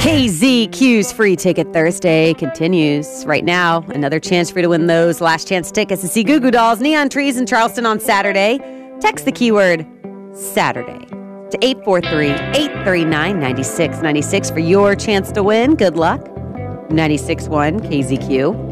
KZQ's Free Ticket Thursday continues right now. Another chance for you to win those last chance tickets to see Goo Goo Dolls, Neon Trees in Charleston on Saturday. Text the keyword Saturday to 843-839-9696 for your chance to win. Good luck. 96.1 KZQ.